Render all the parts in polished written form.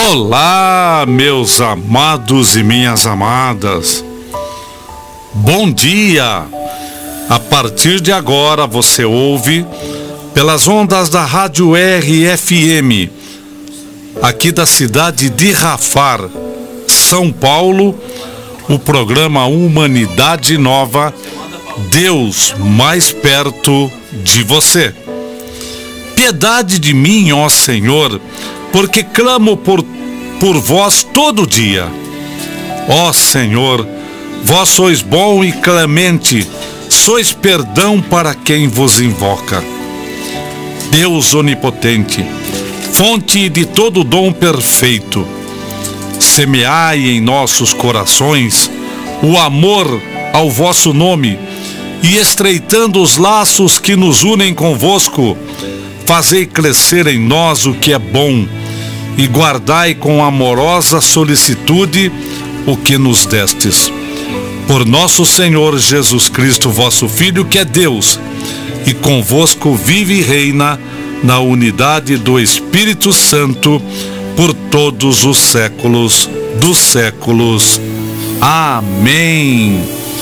Olá, meus amados e minhas amadas. Bom dia! A partir de agora você ouve pelas ondas da Rádio RFM, aqui da cidade de Rafar, São Paulo, o programa Humanidade Nova, Deus mais perto de você. Piedade de mim, ó Senhor, porque clamo por vós todo dia. Ó Senhor, vós sois bom e clemente, sois perdão para quem vos invoca. Deus onipotente, fonte de todo dom perfeito, semeai em nossos corações o amor ao vosso nome, e estreitando os laços que nos unem convosco, fazei crescer em nós o que é bom, e guardai com amorosa solicitude o que nos destes. Por nosso Senhor Jesus Cristo, vosso Filho, que é Deus, e convosco vive e reina na unidade do Espírito Santo, por todos os séculos dos séculos. Amém.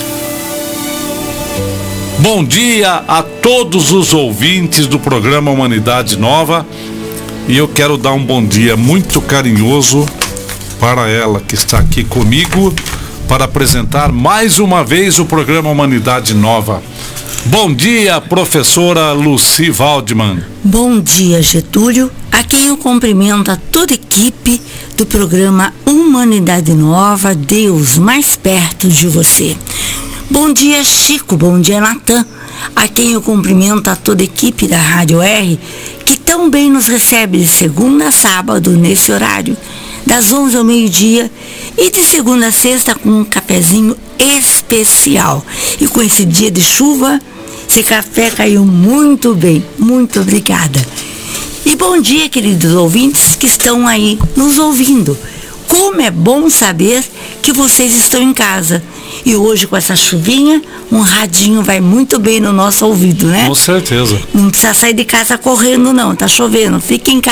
Bom dia a todos os ouvintes do programa Humanidade Nova, e eu quero dar um bom dia muito carinhoso para ela que está aqui comigo para apresentar mais uma vez o programa Humanidade Nova. Bom dia, professora Lucy Waldman. Bom dia, Getúlio, a quem eu cumprimento a toda a equipe do programa Humanidade Nova, Deus mais perto de você. Bom dia, Chico, bom dia, Natan, a quem eu cumprimento a toda a equipe da Rádio R, que tão bem nos recebe de segunda a sábado nesse horário, das 11 ao meio-dia, e de segunda a sexta com um cafezinho especial. E com esse dia de chuva, esse café caiu muito bem. Muito obrigada. E bom dia, queridos ouvintes que estão aí nos ouvindo. Como é bom saber que vocês estão em casa. E hoje, com essa chuvinha, um radinho vai muito bem no nosso ouvido, né? Com certeza. Não precisa sair de casa correndo, não. Tá chovendo. Fica em casa